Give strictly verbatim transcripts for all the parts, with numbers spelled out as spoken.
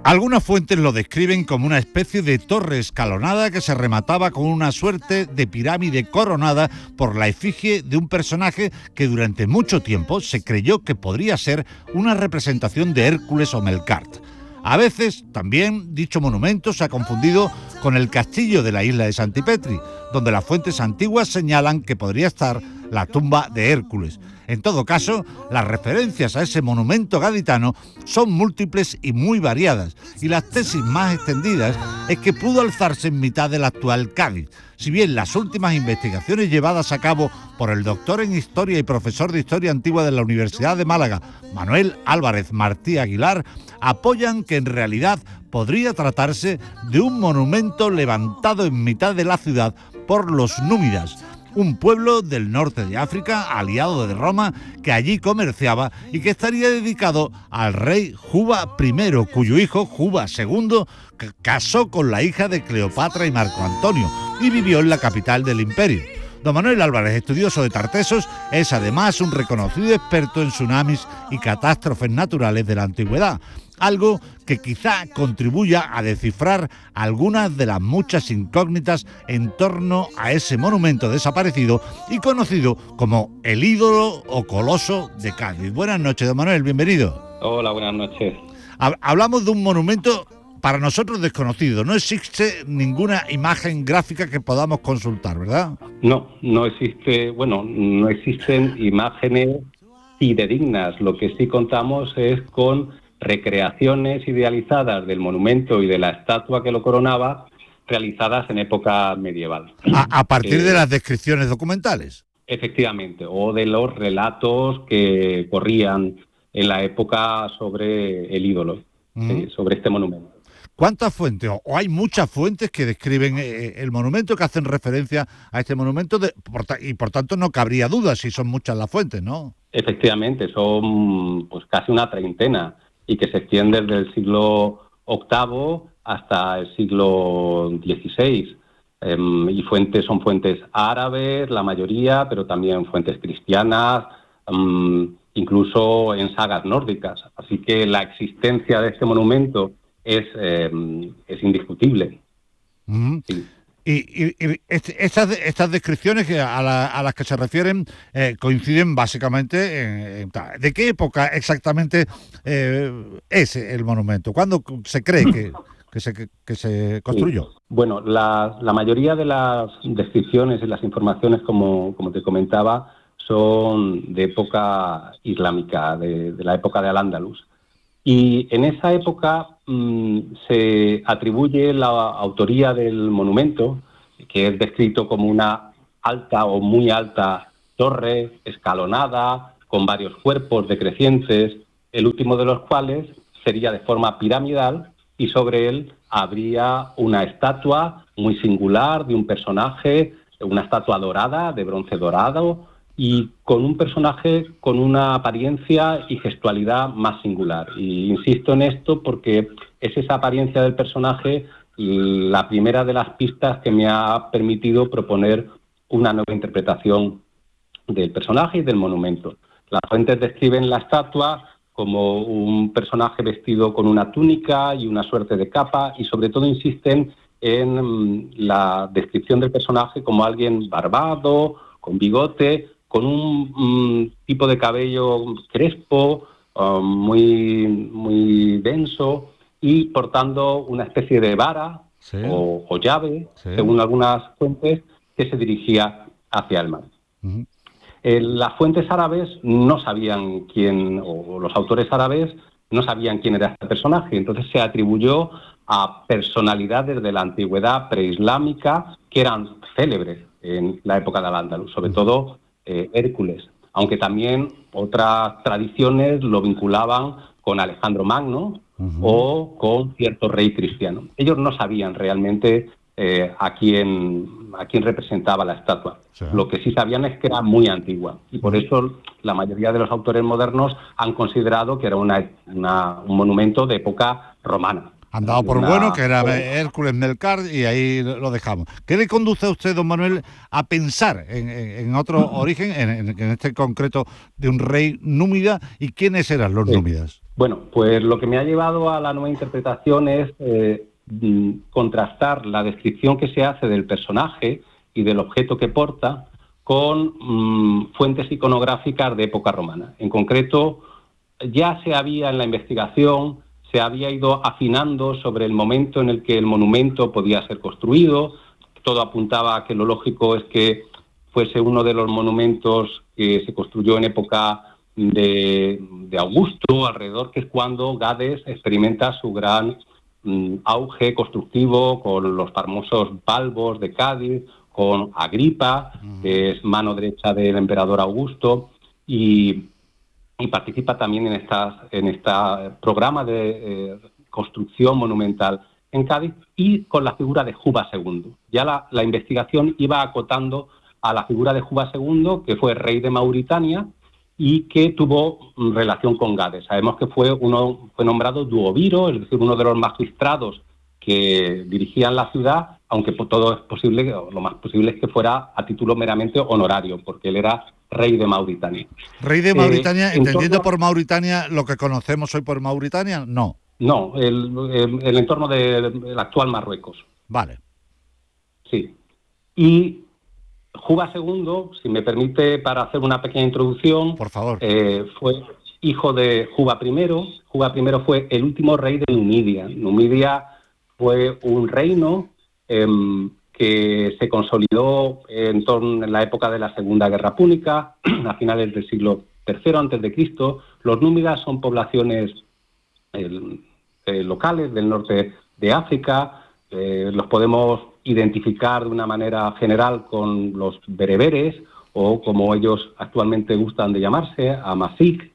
Algunas fuentes lo describen como una especie de torre escalonada que se remataba con una suerte de pirámide coronada por la efigie de un personaje que durante mucho tiempo se creyó que podría ser una representación de Hércules o Melkart. A veces, también, dicho monumento se ha confundido con el castillo de la isla de Santipetri, donde las fuentes antiguas señalan que podría estar la tumba de Hércules. En todo caso, las referencias a ese monumento gaditano son múltiples y muy variadas, y las tesis más extendidas es que pudo alzarse en mitad del actual Cádiz, si bien las últimas investigaciones llevadas a cabo por el doctor en Historia y profesor de Historia Antigua de la Universidad de Málaga, Manuel Álvarez Martí Aguilar, apoyan que en realidad podría tratarse de un monumento levantado en mitad de la ciudad por los númidas, un pueblo del norte de África, aliado de Roma, que allí comerciaba y que estaría dedicado al rey Juba primero, cuyo hijo, Juba segundo, casó con la hija de Cleopatra y Marco Antonio y vivió en la capital del imperio. Don Manuel Álvarez, estudioso de Tartesos, es además un reconocido experto en tsunamis y catástrofes naturales de la antigüedad, algo que quizá contribuya a descifrar algunas de las muchas incógnitas en torno a ese monumento desaparecido y conocido como el ídolo o coloso de Cádiz. Buenas noches, don Manuel, bienvenido. Hola, buenas noches. Hablamos de un monumento para nosotros desconocido. No existe ninguna imagen gráfica que podamos consultar, ¿verdad? No, no existe, bueno, no existen imágenes fidedignas. Lo que sí contamos es con recreaciones idealizadas del monumento y de la estatua que lo coronaba, realizadas en época medieval. A, a partir eh, de las descripciones documentales. Efectivamente, o de los relatos que corrían en la época sobre el ídolo, mm. eh, sobre este monumento. ¿Cuántas fuentes? O hay muchas fuentes que describen eh, el monumento, que hacen referencia a este monumento, de, por, y por tanto no cabría duda si son muchas las fuentes, ¿no? Efectivamente, son pues casi una treintena, y que se extiende desde el siglo octavo hasta el siglo dieciséis. Eh, y fuentes son fuentes árabes, la mayoría, pero también fuentes cristianas, um, incluso en sagas nórdicas. Así que la existencia de este monumento es, eh, es indiscutible. Mm-hmm. Sí. Y, y, y estas, estas descripciones a, la, a las que se refieren eh, coinciden básicamente en, en... ¿De qué época exactamente eh, es el monumento? ¿Cuándo se cree que, que, se, que, que se construyó? Sí. Bueno, la, la mayoría de las descripciones y las informaciones, como, como te comentaba, son de época islámica, de, de la época de Al-Ándalus. Y en esa época mmm, se atribuye la autoría del monumento, que es descrito como una alta o muy alta torre escalonada, con varios cuerpos decrecientes, el último de los cuales sería de forma piramidal, y sobre él habría una estatua muy singular de un personaje, una estatua dorada, de bronce dorado, y con un personaje con una apariencia y gestualidad más singular. Y insisto en esto porque es esa apariencia del personaje la primera de las pistas que me ha permitido proponer una nueva interpretación del personaje y del monumento. Las fuentes describen la estatua como un personaje vestido con una túnica y una suerte de capa, y sobre todo insisten en la descripción del personaje como alguien barbado, con bigote, con un um, tipo de cabello crespo, um, muy, muy denso, y portando una especie de vara, sí, o, o llave, sí, según algunas fuentes, que se dirigía hacia el mar. Uh-huh. Eh, las fuentes árabes no sabían quién, o los autores árabes no sabían quién era este personaje, entonces se atribuyó a personalidades de la antigüedad preislámica que eran célebres en la época de Al-Ándalus, sobre uh-huh. todo Eh, Hércules, aunque también otras tradiciones lo vinculaban con Alejandro Magno uh-huh. o con cierto rey cristiano. Ellos no sabían realmente eh, a quién a quién representaba la estatua. Sí. Lo que sí sabían es que era muy antigua, y por uh-huh. eso la mayoría de los autores modernos han considerado que era una, una, un monumento de época romana. Han dado por una... bueno que era Hércules Melkart, y ahí lo dejamos. ¿Qué le conduce a usted, don Manuel, a pensar en, en, en otro origen, en, en este concreto de un rey númida, y quiénes eran los sí. númidas? Bueno, pues lo que me ha llevado a la nueva interpretación es eh, contrastar la descripción que se hace del personaje y del objeto que porta con mmm, fuentes iconográficas de época romana. En concreto, ya se había en la investigación, se había ido afinando sobre el momento en el que el monumento podía ser construido. Todo apuntaba a que lo lógico es que fuese uno de los monumentos que se construyó en época de, de Augusto, alrededor, que es cuando Gades experimenta su gran mmm, auge constructivo con los famosos balbos de Cádiz, con Agripa, que es mano derecha del emperador Augusto, y, y participa también en estas en este programa de eh, construcción monumental en Cádiz, y con la figura de Juba segundo. Ya la, la investigación iba acotando a la figura de Juba segundo, que fue rey de Mauritania y que tuvo relación con Gades. Sabemos que fue, uno, fue nombrado duoviro, es decir, uno de los magistrados que dirigían la ciudad, aunque todo es posible, lo más posible es que fuera a título meramente honorario, porque él era rey de Mauritania. Rey de Mauritania, eh, entendiendo torno, por Mauritania lo que conocemos hoy por Mauritania, no. No, el, el, el entorno del de, actual Marruecos. Vale. Sí. Y Juba segundo, si me permite, para hacer una pequeña introducción, por favor, eh, fue hijo de Juba primero. Juba primero fue el último rey de Numidia. Numidia fue un reino eh, que se consolidó en torno en la época de la Segunda Guerra Púnica, a finales del siglo tercero antes de Cristo. Los númidas son poblaciones eh, eh, locales del norte de África. Eh, los podemos identificar de una manera general con los bereberes, o como ellos actualmente gustan de llamarse, Amazigh.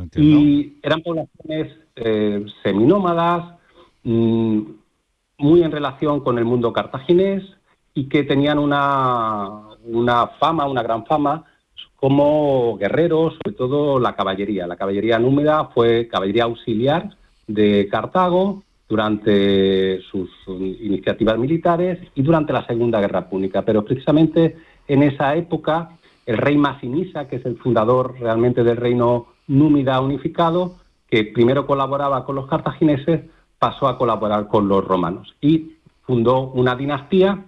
Y eran poblaciones eh, seminómadas, mmm, muy en relación con el mundo cartaginés, y que tenían una, una fama, una gran fama, como guerreros, sobre todo la caballería. La caballería númida fue caballería auxiliar de Cartago durante sus iniciativas militares y durante la Segunda Guerra Púnica. Pero precisamente en esa época, el rey Masinisa, que es el fundador realmente del reino númida unificado, que primero colaboraba con los cartagineses, pasó a colaborar con los romanos y fundó una dinastía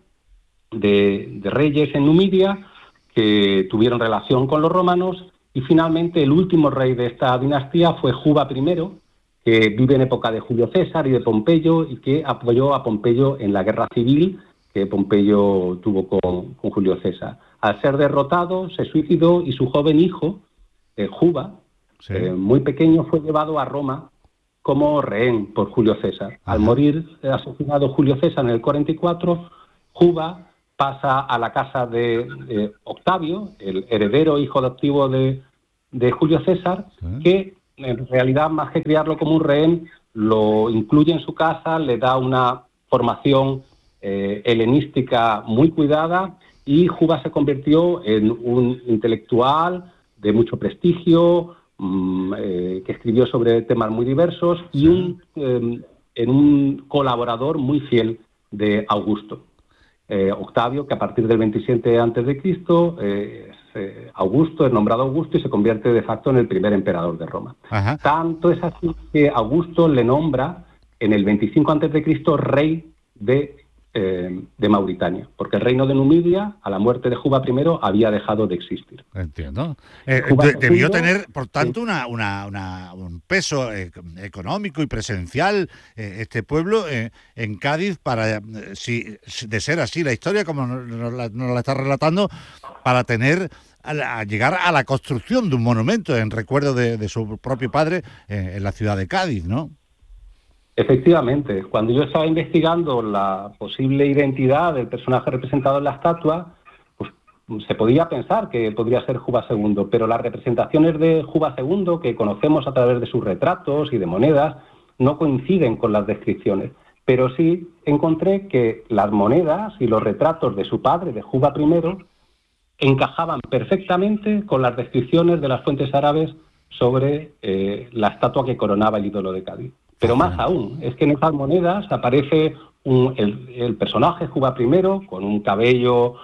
de, de reyes en Numidia que tuvieron relación con los romanos, y finalmente el último rey de esta dinastía fue Juba primero, que vive en época de Julio César y de Pompeyo, y que apoyó a Pompeyo en la guerra civil que Pompeyo tuvo con, con Julio César. Al ser derrotado, se suicidó, y su joven hijo, eh, Juba, sí. eh, muy pequeño, fue llevado a Roma como rehén por Julio César. Ajá. Al morir asesinado Julio César en el cuarenta y cuatro, Juba pasa a la casa de eh, Octavio, el heredero hijo adoptivo de, de Julio César, sí. que en realidad, más que criarlo como un rehén, lo incluye en su casa, le da una formación eh, helenística muy cuidada, y Juba se convirtió en un intelectual de mucho prestigio, mmm, eh, que escribió sobre temas muy diversos, y un, eh, en un colaborador muy fiel de Augusto. Eh, Octavio, que a partir del veintisiete antes de Cristo, eh, eh, Augusto es nombrado Augusto y se convierte de facto en el primer emperador de Roma. Ajá. Tanto es así que Augusto le nombra en el veinticinco antes de Cristo rey de, eh, de Mauritania, porque el reino de Numidia, a la muerte de Juba primero, había dejado de existir. Entiendo. Eh, de, debió tener, por tanto, sí. una, una, una, un peso eh, económico y presencial eh, este pueblo eh, en Cádiz, para, eh, si de ser así la historia, como nos, nos, la, nos la está relatando, para tener a, a llegar a la construcción de un monumento en recuerdo de, de su propio padre eh, en la ciudad de Cádiz, ¿no? Efectivamente, cuando yo estaba investigando la posible identidad del personaje representado en la estatua, pues se podía pensar que podría ser Juba segundo, pero las representaciones de Juba segundo que conocemos a través de sus retratos y de monedas no coinciden con las descripciones. Pero sí encontré que las monedas y los retratos de su padre, de Juba primero, encajaban perfectamente con las descripciones de las fuentes árabes sobre eh, la estatua que coronaba el ídolo de Cádiz. Pero más aún, es que en esas monedas aparece un, el, el personaje Juba primero, con un cabello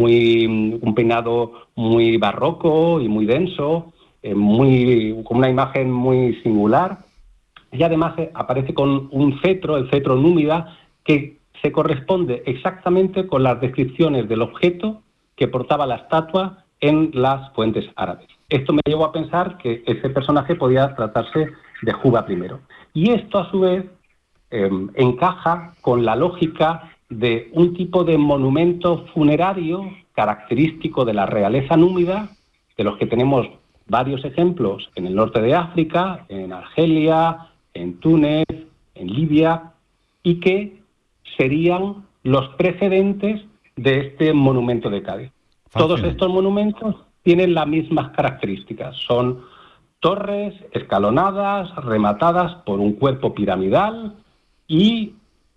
muy, un peinado muy barroco y muy denso, eh, muy, con una imagen muy singular, y además aparece con un cetro, el cetro númida, que se corresponde exactamente con las descripciones del objeto que portaba la estatua en las fuentes árabes. Esto me llevó a pensar que ese personaje podía tratarse de Juba primero. Y esto, a su vez, eh, encaja con la lógica de un tipo de monumento funerario característico de la realeza númida, de los que tenemos varios ejemplos en el norte de África, en Argelia, en Túnez, en Libia, y que serían los precedentes de este monumento de Cádiz. Fácil. Todos estos monumentos tienen las mismas características. Son torres escalonadas, rematadas por un cuerpo piramidal y,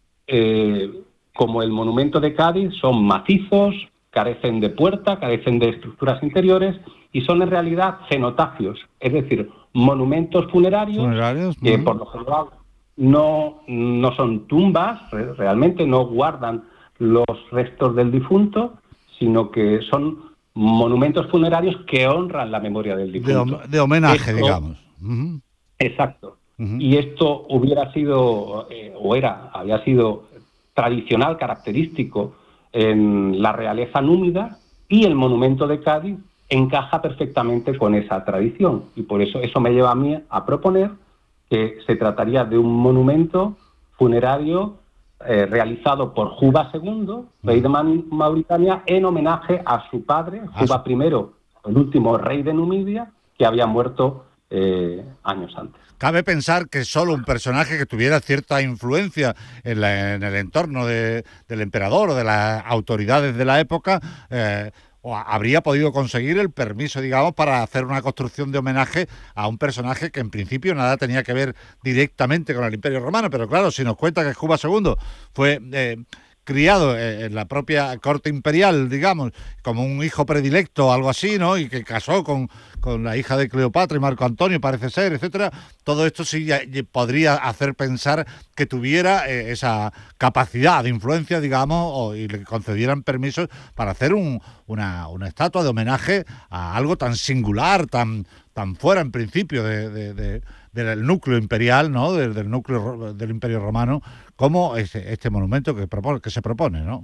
eh, como el monumento de Cádiz, son macizos, carecen de puerta, carecen de estructuras interiores y son en realidad cenotafios, es decir, monumentos funerarios, ¿Funerarios? que uh-huh. por lo general no, no son tumbas, realmente no guardan los restos del difunto, sino que son monumentos funerarios que honran la memoria del difunto. De, de homenaje, esto, digamos. Uh-huh. Exacto. Uh-huh. Y esto hubiera sido, eh, o era, había sido tradicional, característico en la realeza númida, y el monumento de Cádiz encaja perfectamente con esa tradición. Y por eso eso me lleva a mí a proponer que se trataría de un monumento funerario eh, realizado por Juba segundo, rey de Mauritania, en homenaje a su padre, Juba primero, el último rey de Numidia, que había muerto eh, años antes. Cabe pensar que solo un personaje que tuviera cierta influencia en, la, en el entorno de, del emperador o de las autoridades de la época eh, o habría podido conseguir el permiso, digamos, para hacer una construcción de homenaje a un personaje que en principio nada tenía que ver directamente con el Imperio Romano. Pero claro, si nos cuenta que Juba segundo fue eh, criado en la propia corte imperial, digamos, como un hijo predilecto o algo así, ¿no? Y que casó con, con la hija de Cleopatra y Marco Antonio, parece ser, etcétera. Todo esto sí ya, ya podría hacer pensar que tuviera eh, esa capacidad de influencia, digamos, o, y le concedieran permisos para hacer un, una, una estatua de homenaje a algo tan singular, tan, tan fuera en principio de, de, de, del núcleo imperial, ¿no? Del, del núcleo del Imperio Romano, como este, este monumento que, propone, que se propone, ¿no?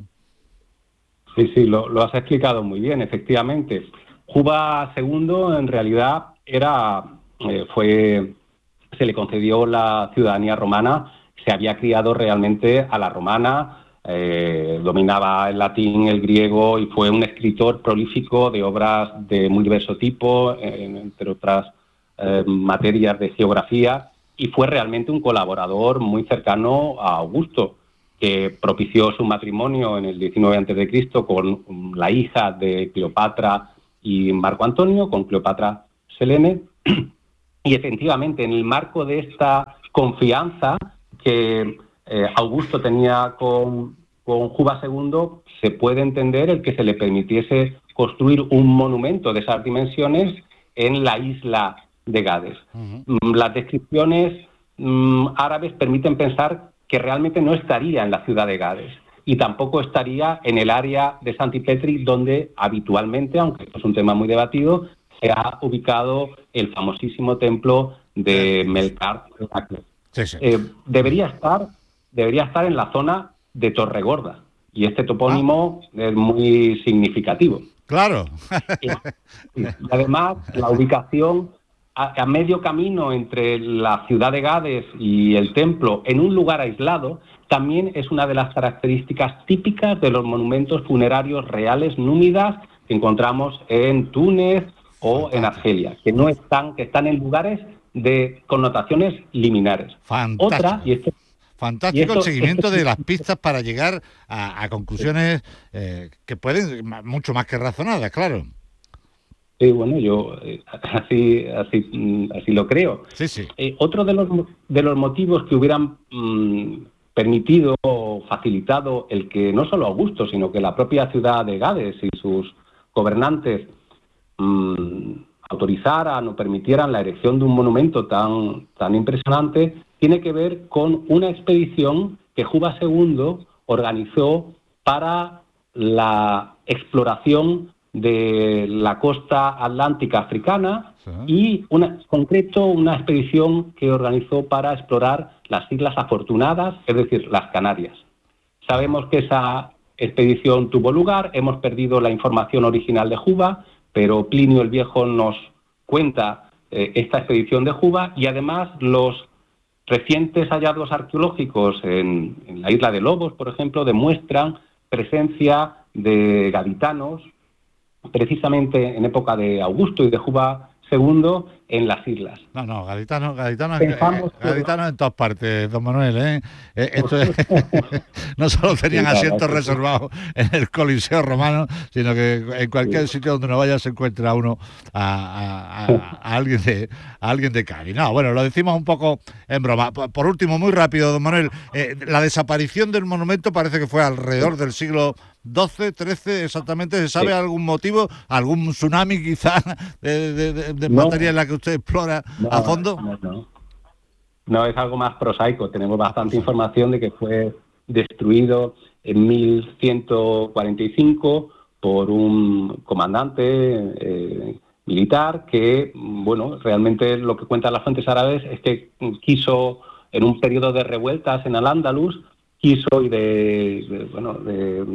Sí, sí, lo, lo has explicado muy bien, efectivamente. Juba segundo, en realidad, era, eh, fue, se le concedió la ciudadanía romana, se había criado realmente a la romana, eh, dominaba el latín, el griego, y fue un escritor prolífico de obras de muy diverso tipo, eh, entre otras eh, materias de geografía, y fue realmente un colaborador muy cercano a Augusto, que propició su matrimonio en el diecinueve antes de Cristo con la hija de Cleopatra y Marco Antonio, con Cleopatra Selene. Y efectivamente, en el marco de esta confianza que eh, Augusto tenía con, con Juba segundo, se puede entender el que se le permitiese construir un monumento de esas dimensiones en la isla de Gades. Uh-huh. Las descripciones um, árabes permiten pensar que realmente no estaría en la ciudad de Gades y tampoco estaría en el área de Santipetri, donde habitualmente, aunque esto es un tema muy debatido, se ha ubicado el famosísimo templo de Melkart. Sí, sí. Eh, debería estar, debería estar en la zona de Torregorda, y este topónimo ah. es muy significativo. Claro. y, y además, la ubicación a, a medio camino entre la ciudad de Gades y el templo, en un lugar aislado, también es una de las características típicas de los monumentos funerarios reales númidas que encontramos en Túnez o en Argelia, que no están, que están en lugares de connotaciones liminares. Fantástico. Otra, y esto, Fantástico y esto, el seguimiento esto, de las pistas para llegar a, a conclusiones eh, que pueden, mucho más que razonadas, claro. Sí, bueno, yo eh, así, así, así lo creo. Sí, sí. Eh, otro de los, de los motivos que hubieran mmm, permitido o facilitado el que no solo Augusto, sino que la propia ciudad de Gades y sus gobernantes mmm, autorizaran o permitieran la erección de un monumento tan, tan impresionante, tiene que ver con una expedición que Juba segundo organizó para la exploración de la costa atlántica africana Sí. y, una, en concreto, una expedición que organizó para explorar las Islas Afortunadas, es decir, las Canarias. Sabemos que esa expedición tuvo lugar, hemos perdido la información original de Juba, pero Plinio el Viejo nos cuenta eh, esta expedición de Juba, y además los recientes hallazgos arqueológicos en, en la isla de Lobos, por ejemplo, demuestran presencia de gaditanos, precisamente en época de Augusto y de Juba segundo, en las islas. No, no, gaditanos, gaditanos, Pensamos eh, que- gaditanos en todas partes, don Manuel, ¿eh? Eh, esto es- no solo tenían Sí, claro, asientos sí, sí. reservados en el Coliseo Romano, sino que en cualquier sitio donde uno vaya se encuentra uno a, a- a- a alguien de a alguien de Cádiz. No, bueno, lo decimos un poco en broma. Por, por último, muy rápido, don Manuel, eh, la desaparición del monumento parece que fue alrededor del siglo doce, trece, exactamente. ¿Se sabe Sí. algún motivo? ¿Algún tsunami quizá de, de- de- de No. materia en la que usted explora No, a fondo? No, no. No, es algo más prosaico. Tenemos bastante prosaico. información de que fue destruido en mil ciento cuarenta y cinco por un comandante eh, militar que, bueno, realmente lo que cuentan las fuentes árabes es que quiso, en un periodo de revueltas en Al-Ándalus, quiso y de, de, bueno, de,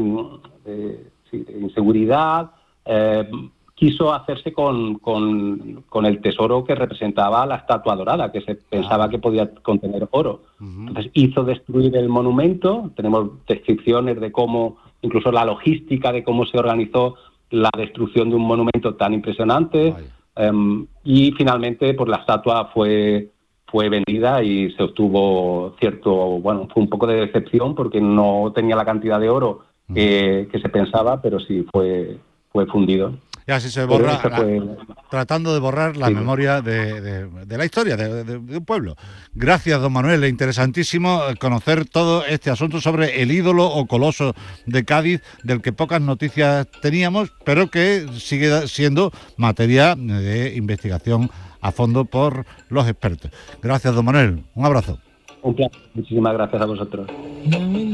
de, sí, de inseguridad, eh, quiso hacerse con, con, con el tesoro que representaba la estatua dorada, que se pensaba Ah. que podía contener oro. Ujú. Entonces hizo destruir el monumento. Tenemos descripciones de cómo, incluso la logística de cómo se organizó la destrucción de un monumento tan impresionante. Vaya. Um, y finalmente, pues la estatua fue fue vendida y se obtuvo cierto, bueno, fue un poco de decepción porque no tenía la cantidad de oro que, que se pensaba, pero sí fue fue fundido. Y así se Pero borra, eso la- fue- tratando de borrar la Sí. memoria de, de- de la historia de, de- de un pueblo. Gracias, don Manuel. Es interesantísimo conocer todo este asunto sobre el ídolo o coloso de Cádiz, del que pocas noticias teníamos, pero que sigue siendo materia de investigación a fondo por los expertos. Gracias, don Manuel. Un abrazo. Un placer. Muchísimas gracias a vosotros.